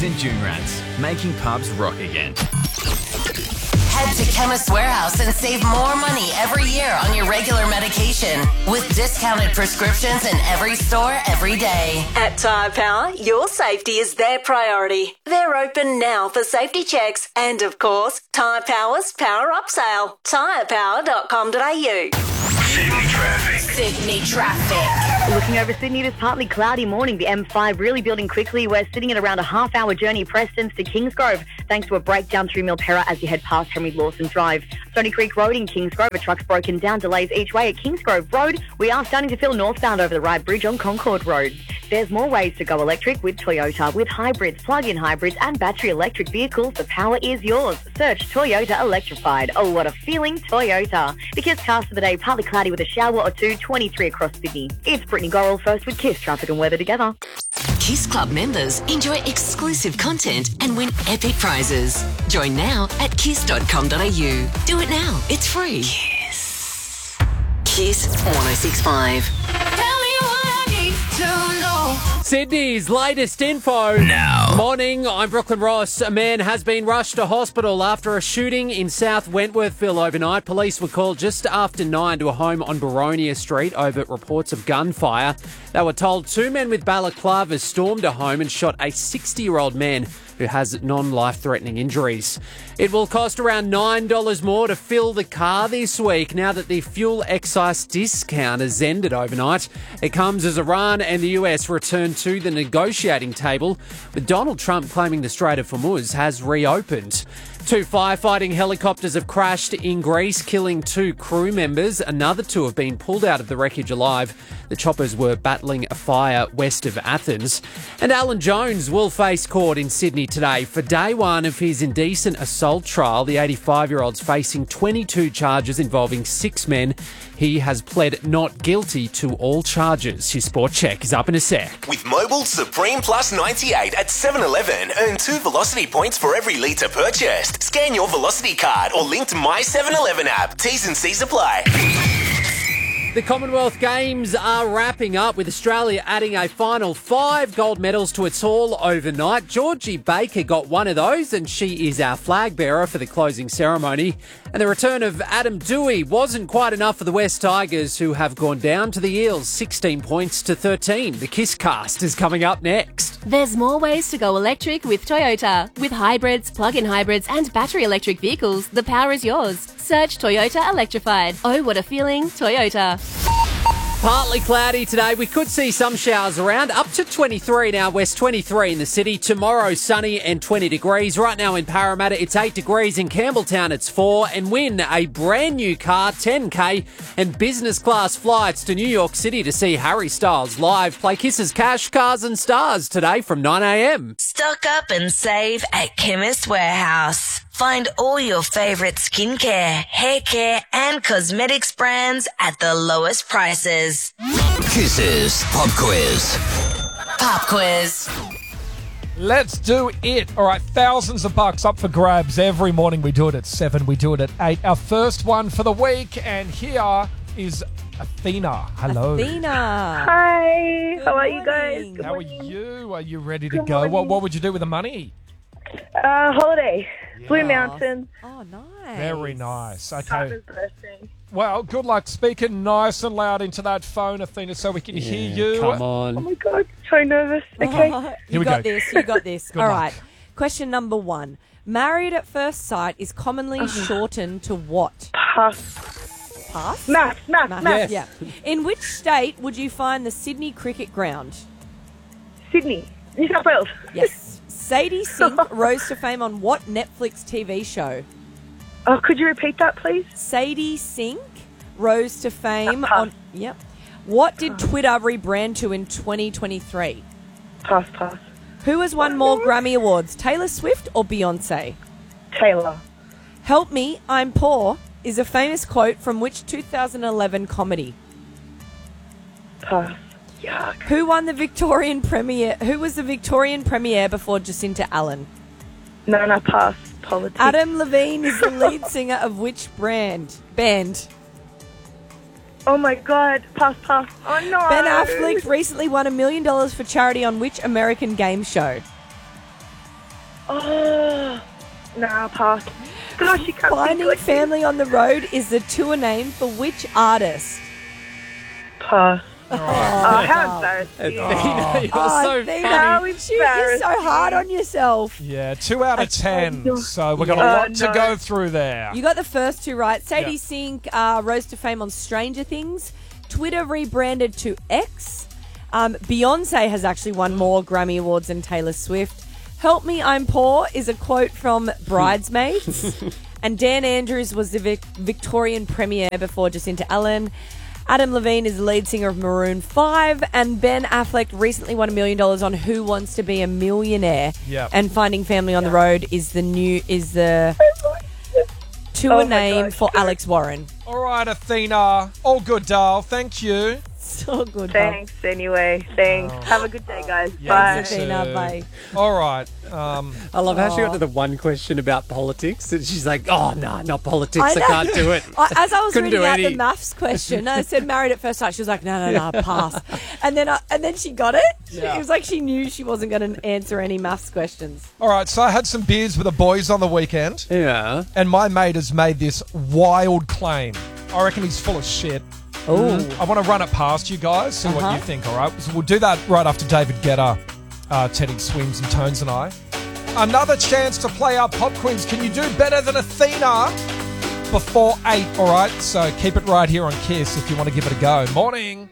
and Joonrats, making pubs rock again. Head to Chemist Warehouse and save more money every year on your regular medication with discounted prescriptions in every store every day. At Tyre Power, your safety is their priority. They're open now for safety checks and, of course, Tyre Power's Power Up Sale. tyrepower.com.au. Sydney traffic. Looking over Sydney this partly cloudy morning. The M5 really building quickly. We're sitting at around a half-hour journey Prestons to Kingsgrove, thanks to a breakdown through Milperra as you head past Henry Lawson Drive. Stony Creek Road in Kingsgrove, a truck's broken down, delays each way at Kingsgrove Road. We are starting to feel northbound over the Ryde Bridge on Concord Road. There's more ways to go electric with Toyota. With hybrids, plug-in hybrids and battery electric vehicles, the power is yours. Search Toyota Electrified. Oh, what a feeling, Toyota. The Kiss cast for the day, partly cloudy with a shower or two, 23 across Sydney. It's Brittany Gorrell first with Kiss Traffic and Weather together. Kiss Club members enjoy exclusive content and win epic prizes. Join now at kiss.com.au. Do it now. It's free. Kiss. Kiss 106.5. Sydney's latest info. Now. Morning, I'm Brooklyn Ross. A man has been rushed to hospital after a shooting in South Wentworthville overnight. Police were called just after 9 to a home on Baronia Street over reports of gunfire. They were told two men with balaclavas stormed a home and shot a 60-year-old man who has non-life-threatening injuries. It will cost around $9 more to fill the car this week now that the fuel excise discount has ended overnight. It comes as Iran and the US return to the negotiating table, with Donald Trump claiming the Strait of Hormuz has reopened. Two firefighting helicopters have crashed in Greece, killing two crew members. Another two have been pulled out of the wreckage alive. The choppers were battling a fire west of Athens. And Alan Jones will face court in Sydney today for day one of his indecent assault trial. The 85-year-old's facing 22 charges involving 6 men. He has pled not guilty to all charges. His sport check is up in a sec. With Mobil Supreme Plus 98 at 7-Eleven, earn 2 Velocity points for every litre purchased. Scan your Velocity card or link to My 7-Eleven app. T's and C's apply. The Commonwealth Games are wrapping up with Australia adding a final 5 gold medals to its haul overnight. Georgie Baker got one of those and she is our flag bearer for the closing ceremony. And the return of Adam Doueihi wasn't quite enough for the West Tigers, who have gone down to the Eels 16 points to 13. The Kiss cast is coming up next. There's more ways to go electric with Toyota. With hybrids, plug-in hybrids and battery electric vehicles, the power is yours. Search Toyota Electrified. Oh, what a feeling, Toyota. Partly cloudy today. We could see some showers around. Up to 23 now, West 23 in the city. Tomorrow, sunny and 20 degrees. Right now in Parramatta, it's 8 degrees. In Campbelltown, it's 4. And win a brand new car, 10K, and business class flights to New York City to see Harry Styles live. Play Kiss's Cash, Cars and Stars today from 9 a.m. Stock up and save at Chemist Warehouse. Find all your favourite skincare, hair care and cosmetics brands at the lowest prices. Kisses Pop Quiz. Pop quiz. Let's do it. All right, thousands of bucks up for grabs every morning. We do it at 7, we do it at 8. Our first one for the week, and here is Athena. Hello. Athena. Hi. How are you guys? morning. How are you? Are you ready to go? What would you do with the money? Holiday. Blue Yeah. Mountain. Oh, nice. Very nice. Okay. Partner's birthday. Well, good luck speaking nice and loud into that phone, Athena, so we can hear you. Come Oh on. my god, so nervous. Okay. Here You we got go. this. You got this. Good All luck. right. Question number 1. Married at first sight is commonly shortened to what? Pass. Pass? Math. Yes. Yeah. In which state would you find the Sydney Cricket Ground? Sydney. New South Wales. Yes. Sadie Sink rose to fame on what Netflix TV show? Oh, could you repeat that, please? Sadie Sink rose to fame Pass. on... Yep. What did Twitter rebrand to in 2023? Pass. Who has won more Grammy Awards, Taylor Swift or Beyonce? Taylor. Help me, I'm poor is a famous quote from which 2011 comedy? Pass. Yuck. Who won the Victorian premiere? Who was the Victorian premiere before Jacinta Allen? No, pass. Politics. Adam Levine is the lead singer of which band? Oh my god. Pass. Oh no. Ben Affleck recently won $1 million for charity on which American game show? Oh, nah, pass. Gosh, you can't Finding think Family on the Road is the tour name for which artist? Pass. All Oh, right. how embarrassing. You're so Athena, How funny. You're so hard on yourself. Yeah, 2 out of 10. know. So we've got a Oh, lot to no. go through there. You got the first two right. Sadie Yeah. Sink rose to fame on Stranger Things. Twitter rebranded to X. Beyonce has actually won more Grammy Awards than Taylor Swift. Help Me, I'm Poor is a quote from Bridesmaids. And Dan Andrews was the Victorian premiere before Jacinta Allen. Adam Levine is the lead singer of Maroon 5. And Ben Affleck recently won $1 million on Who Wants to Be a Millionaire. Yep. And Finding Family on the Road is the tour Oh my name gosh, for good. Alex Warren. All right, Athena. All good, Dale. Thank you. So good. Thanks, anyway. Thanks. Have a good day, guys. Yeah, Bye. you Athena, too. bye. All right. I love how she got to the one question about politics and she's like, oh, no, not politics. I know. can't do it. As I was Couldn't reading do out any. the maths question, I said Married at First Sight. She was like, no, pass. And then she got it. Yeah. It was like she knew she wasn't going to answer any maths questions. All right, so I had some beers with the boys on the weekend, Yeah. and my mate has made this wild claim. I reckon he's full of shit. Oh. I want to run it past you guys, see what you think, all right? So we'll do that right after David Guetta, Teddy Swims and Tones and I. Another chance to play our pop quiz. Can you do better than Athena before 8, all right? So keep it right here on KISS if you want to give it a go. Morning.